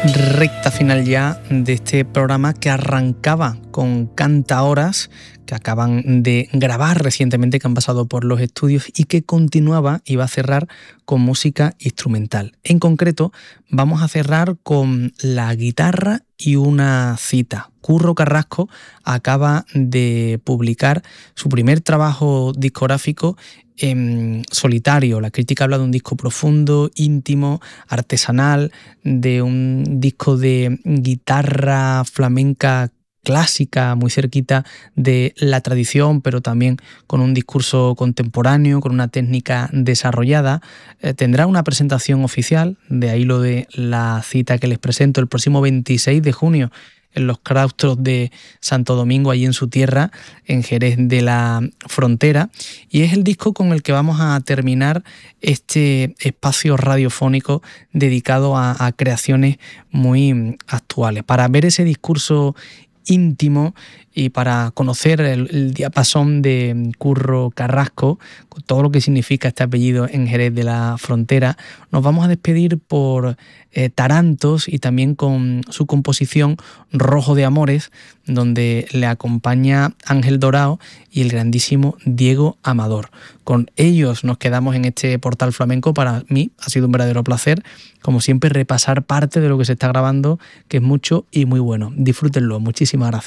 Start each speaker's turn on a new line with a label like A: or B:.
A: Recta final ya de este programa que arrancaba con cantaoras que acaban de grabar recientemente, que han pasado por los estudios, y que continuaba y va a cerrar con música instrumental. En concreto, vamos a cerrar con la guitarra y una cita. Curro Carrasco acaba de publicar su primer trabajo discográfico en solitario. La crítica habla de un disco profundo, íntimo, artesanal, de un disco de guitarra flamenca clásica, muy cerquita de la tradición, pero también con un discurso contemporáneo, con una técnica desarrollada. Tendrá una presentación oficial, de ahí lo de la cita que les presento, el próximo 26 de junio en los claustros de Santo Domingo, allí en su tierra, en Jerez de la Frontera. Y es el disco con el que vamos a terminar este espacio radiofónico dedicado a creaciones muy actuales. Para ver ese discurso íntimo y para conocer el diapasón de Curro Carrasco, con todo lo que significa este apellido en Jerez de la Frontera, nos vamos a despedir por Tarantos y también con su composición Rojo de Amores, donde le acompaña Ángel Dorao y el grandísimo Diego Amador. Con ellos nos quedamos en este portal flamenco. Para mí ha sido un verdadero placer, como siempre, repasar parte de lo que se está grabando, que es mucho y muy bueno. Disfrútenlo. Muchísimas gracias.